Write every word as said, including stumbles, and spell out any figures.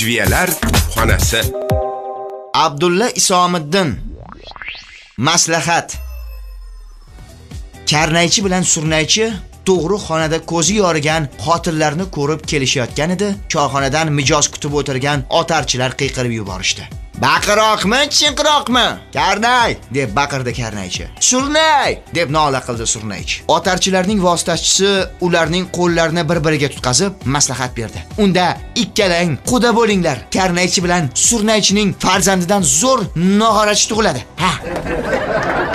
Jiyalar xonasi. Abdulla Isomiddin. Maslahat. Karnaychi bilan surnaychi to'g'ri xonada ko'zi yorigan qotillarni ko'rib kelishayotgan edi. Choyxonadan mijoz kutib o'tirgan otarchilar qiyqirib yuborishdi. Baqiroqmi, chinqiroqmi? Karnay deb baqirdi karnaychi. Surnay deb nola qildi surnaychi. Otarchilarning vositachisi ularning qo'llarini bir-biriga tutqazib maslahat berdi. Unda ikkalang quda bo'linglar. Karnaychi bilan surnaychining farzandidan zo'r nog'orachi tug'iladi. Ha.